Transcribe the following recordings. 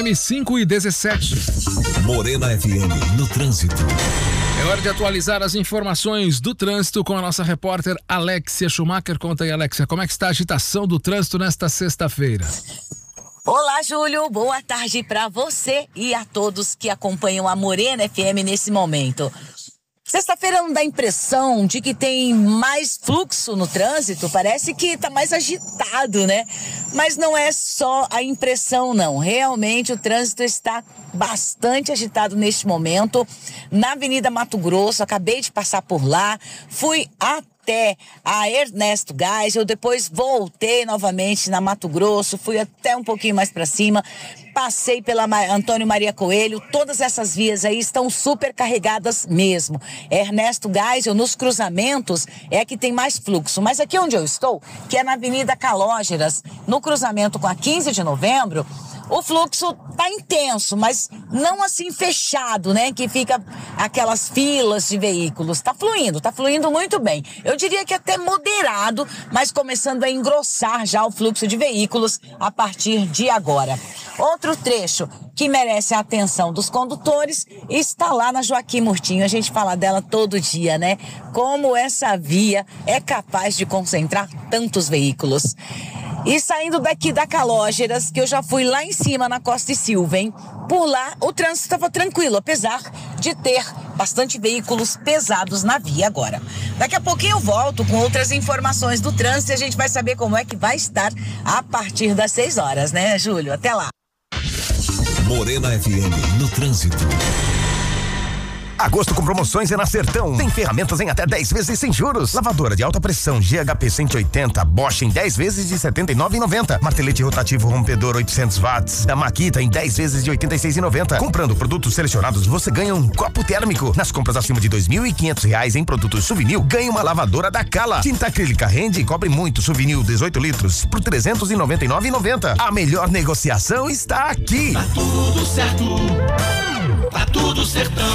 FM 5:17. Morena FM no trânsito. É hora de atualizar as informações do trânsito com a nossa repórter Alexia Schumacher. Conta aí, Alexia, como é que está a agitação do trânsito nesta sexta-feira? Olá, Júlio. Boa tarde para você e a todos que acompanham a Morena FM nesse momento. Sexta-feira não dá a impressão de que tem mais fluxo no trânsito, parece que está mais agitado, né? Mas não é só a impressão, não. Realmente o trânsito está bastante agitado neste momento. Na Avenida Mato Grosso, acabei de passar por lá, fui até a Ernesto Geisel, depois voltei novamente na Mato Grosso, fui até um pouquinho mais para cima, passei pela Antônio Maria Coelho. Todas essas vias aí estão super carregadas mesmo. Ernesto Geisel, nos cruzamentos, é que tem mais fluxo. Mas aqui onde eu estou, que é na Avenida Calógeras, no cruzamento com a 15 de novembro, o fluxo tá intenso, mas não assim fechado, né? Que fica aquelas filas de veículos. Tá fluindo muito bem. Eu diria que até moderado, mas começando a engrossar já o fluxo de veículos a partir de agora. Outro trecho que merece a atenção dos condutores está lá na Joaquim Murtinho. A gente fala dela todo dia, né? Como essa via é capaz de concentrar tantos veículos. E saindo daqui da Calógeras, que eu já fui lá em cima na Costa e Silva, hein? Por lá o trânsito estava tranquilo, apesar de ter bastante veículos pesados na via agora. Daqui a pouquinho eu volto com outras informações do trânsito e a gente vai saber como é que vai estar a partir das 6 horas, né, Júlio? Até lá. Morena FM no trânsito. Agosto com promoções é na Sertão. Tem ferramentas em até 10 vezes sem juros. Lavadora de alta pressão GHP 180 Bosch em 10 vezes de R$ 79,90. Martelete rotativo rompedor 800 watts da Makita em 10 vezes de R$ 86,90. Comprando produtos selecionados, você ganha um copo térmico. Nas compras acima de R$ 2.500 em produtos Souvenir, ganha uma lavadora da Cala. Tinta acrílica rende e cobre muito. Souvenir 18 litros por R$ 399,90. A melhor negociação está aqui. Tá tudo certo. Tá tudo sertão.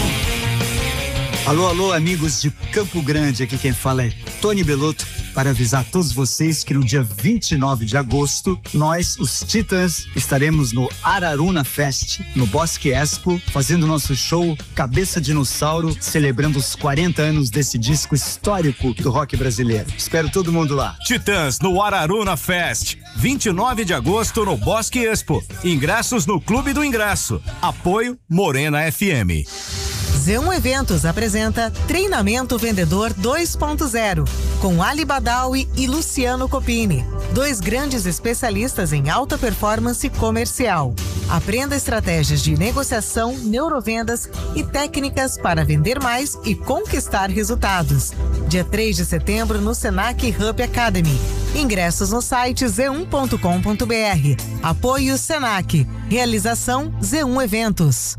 Alô, amigos de Campo Grande, aqui quem fala é Tony Belotto, para avisar todos vocês que no dia 29 de agosto, nós, os Titãs, estaremos no Araruna Fest, no Bosque Expo, fazendo nosso show Cabeça Dinossauro, celebrando os 40 anos desse disco histórico do rock brasileiro. Espero todo mundo lá. Titãs no Araruna Fest, 29 de agosto no Bosque Expo. Ingressos no Clube do Ingresso. Apoio Morena FM. Z1 Eventos apresenta Treinamento Vendedor 2.0 com Ali Badawi e Luciano Copini, 2 grandes especialistas em alta performance comercial. Aprenda estratégias de negociação, neurovendas e técnicas para vender mais e conquistar resultados. Dia 3 de setembro no Senac Hub Academy. Ingressos no site z1.com.br. Apoio Senac. Realização Z1 Eventos.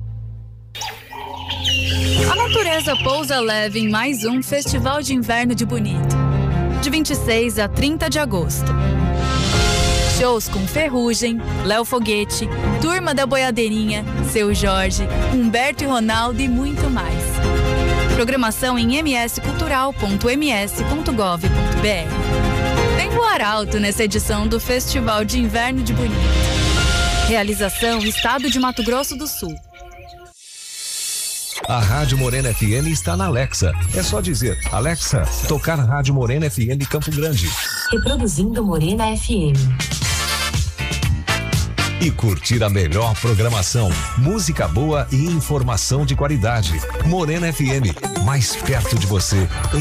A natureza pousa leve em mais um Festival de Inverno de Bonito, de 26 a 30 de agosto. Shows com Ferrugem, Léo Foguete, Turma da Boiadeirinha, Seu Jorge, Humberto e Ronaldo e muito mais. Programação em mscultural.ms.gov.br. Tem voar alto nessa edição do Festival de Inverno de Bonito. Realização Estado de Mato Grosso do Sul. A Rádio Morena FM está na Alexa. É só dizer, Alexa, tocar Rádio Morena FM Campo Grande. Reproduzindo Morena FM. E curtir a melhor programação, música boa e informação de qualidade. Morena FM, mais perto de você.